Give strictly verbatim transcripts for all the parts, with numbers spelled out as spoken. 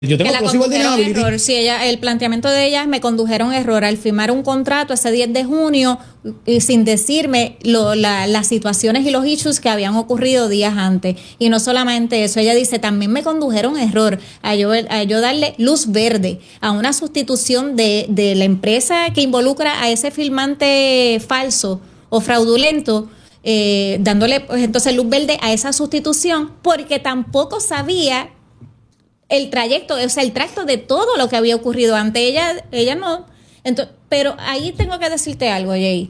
Yo tengo que la plausible condujeron deniability. error. Sí, ella, el planteamiento de ella es me condujeron error al firmar un contrato ese diez de junio y sin decirme lo, la, las situaciones y los issues que habían ocurrido días antes. Y no solamente eso, ella dice, también me condujeron error a yo, a yo darle luz verde a una sustitución de, de la empresa que involucra a ese firmante falso o fraudulento, eh, dándole pues entonces luz verde a esa sustitución porque tampoco sabía el trayecto, o sea, el tracto de todo lo que había ocurrido antes. Ella, ella no. Entonces, pero ahí tengo que decirte algo, Jay.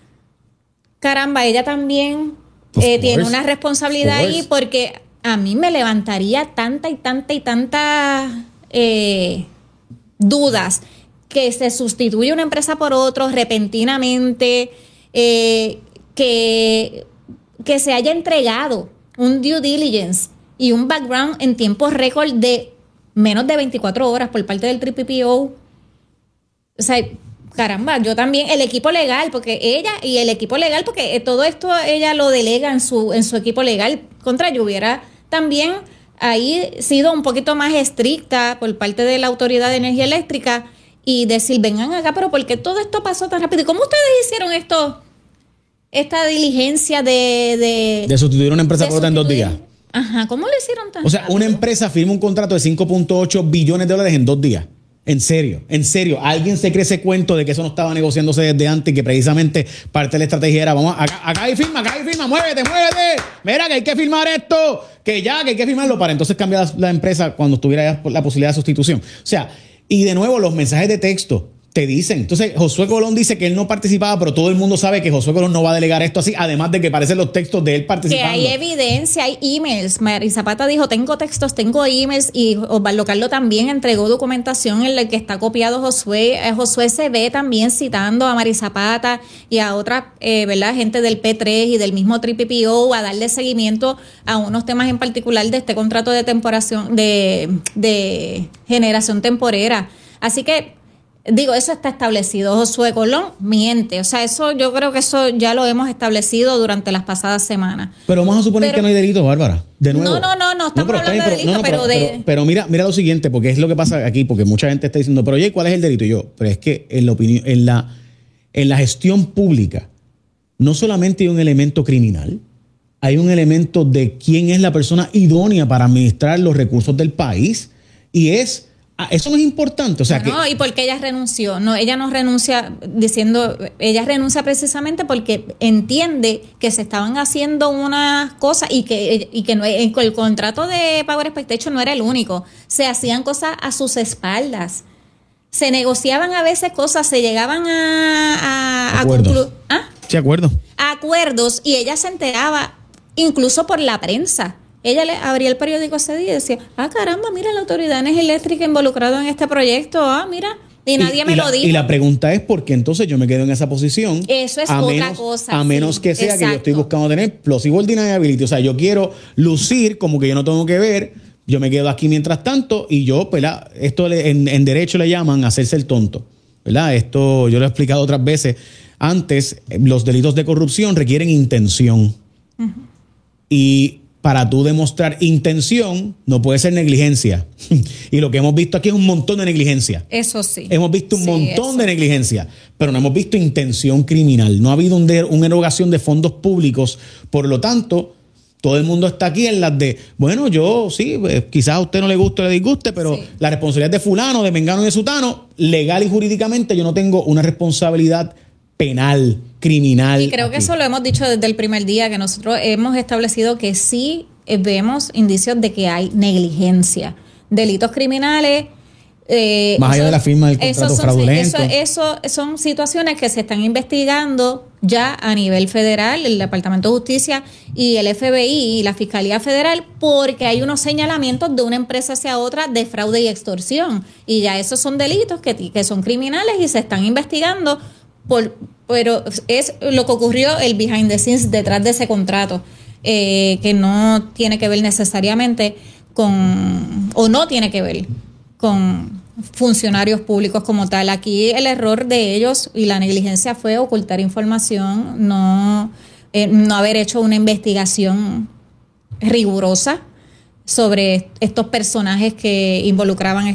Caramba, ella también eh, tiene una responsabilidad ahí porque a mí me levantaría tanta y tanta y tanta eh, dudas que se sustituye una empresa por otra repentinamente, eh, que, que se haya entregado un due diligence y un background en tiempo récord de menos de veinticuatro horas por parte del T P P O. O sea, caramba, yo también, el equipo legal, porque ella y el equipo legal, porque todo esto ella lo delega en su, en su equipo legal. Contra, yo hubiera también ahí sido un poquito más estricta por parte de la Autoridad de Energía Eléctrica y decir, vengan acá, pero ¿por qué todo esto pasó tan rápido? ¿Y cómo ustedes hicieron esto? Esta diligencia de... De, de sustituir una empresa por otra en dos días. Ajá, ¿cómo lo hicieron tan O sea, rápido? una empresa firma un contrato de cinco punto ocho billones de dólares en dos días. En serio, en serio. ¿Alguien se cree ese cuento de que eso no estaba negociándose desde antes y que precisamente parte de la estrategia era, vamos, acá, acá hay firma, acá hay firma, muévete, muévete. Mira que hay que firmar esto, que ya, que hay que firmarlo para entonces cambiar la, la empresa cuando tuviera ya la posibilidad de sustitución. O sea, y de nuevo los mensajes de texto te dicen. Entonces, Josué Colón dice que él no participaba, pero todo el mundo sabe que Josué Colón no va a delegar esto así, además de que parecen los textos de él participando. Que hay evidencia, hay emails. Mary Zapata dijo, tengo textos, tengo emails, y Osvaldo Carlos también entregó documentación en la que está copiado Josué. Josué se ve también citando a Mary Zapata y a otra, eh, ¿verdad?, gente del P tres y del mismo T P P O a darle seguimiento a unos temas en particular de este contrato de temporación, de, de generación temporera. Así que digo, eso está establecido. Josué Colón miente. O sea, eso yo creo que eso ya lo hemos establecido durante las pasadas semanas. Pero vamos a suponer pero, que no hay delito, Bárbara. De nuevo. No, no, no, no estamos no, hablando pero, de delito, no, no, pero, pero de... Pero, pero mira, mira lo siguiente, porque es lo que pasa aquí, porque mucha gente está diciendo, pero oye, ¿cuál es el delito? Y yo, pero es que en la opinión, en la, en la gestión pública, no solamente hay un elemento criminal, hay un elemento de quién es la persona idónea para administrar los recursos del país, y es... Ah, eso no es importante, o sea, no, que... y porque ella renunció, no, ella no renuncia diciendo, ella renuncia precisamente porque entiende que se estaban haciendo unas cosas y que, y que no, el contrato de Power Expectation no era el único, se hacían cosas a sus espaldas, se negociaban a veces cosas, se llegaban a, a, a concluir, ¿ah? Sí, acuerdo. A acuerdos, y ella se enteraba incluso por la prensa. Ella le abría el periódico ese día y decía, ah, caramba, mira la Autoridad de Energía Eléctrica involucrada en este proyecto, ah, mira, y nadie y, me y lo la, dijo. Y la pregunta es por qué entonces yo me quedo en esa posición. Eso es a otra menos, cosa. A menos sí, que sea exacto. que yo estoy buscando tener plausible deniability. O sea, yo quiero lucir como que yo no tengo que ver, yo me quedo aquí mientras tanto y yo, ¿verdad? Esto le, en, en derecho le llaman hacerse el tonto, ¿verdad? Esto yo lo he explicado otras veces. Antes, los delitos de corrupción requieren intención. Uh-huh. Y para tú demostrar intención, no puede ser negligencia. Y lo que hemos visto aquí es un montón de negligencia. Eso sí. Hemos visto un sí, montón eso. de negligencia, pero no hemos visto intención criminal. No ha habido un de, una erogación de fondos públicos. Por lo tanto, todo el mundo está aquí en las de, bueno, yo sí, pues, quizás a usted no le guste o le disguste, pero sí. La responsabilidad de fulano, de mengano y de sutano, legal y jurídicamente yo no tengo una responsabilidad penal, criminal. Y creo aquí. que eso lo hemos dicho desde el primer día, que nosotros hemos establecido que sí vemos indicios de que hay negligencia, delitos criminales. Eh, Más allá eso, de la firma del contrato son, fraudulento. Eso, eso son situaciones que se están investigando ya a nivel federal, el Departamento de Justicia y el F B I y la Fiscalía Federal, porque hay unos señalamientos de una empresa hacia otra de fraude y extorsión. Y ya esos son delitos que, que son criminales y se están investigando. Por, pero es lo que ocurrió, el behind the scenes detrás de ese contrato, eh, que no tiene que ver necesariamente con, o no tiene que ver con funcionarios públicos como tal. Aquí el error de ellos y la negligencia fue ocultar información, no, eh, no haber hecho una investigación rigurosa sobre estos personajes que involucraban